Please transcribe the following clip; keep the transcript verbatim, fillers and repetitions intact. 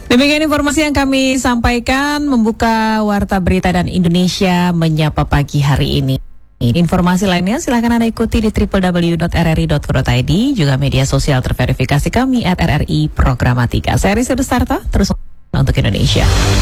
Demikian informasi yang kami sampaikan membuka Warta Berita dan Indonesia Menyapa Pagi hari ini. Informasi lainnya silahkan Anda ikuti di w w w dot r r i dot co dot i d, juga media sosial terverifikasi kami at R R I Programatika. Saya Risa Destarta, terus untuk Indonesia.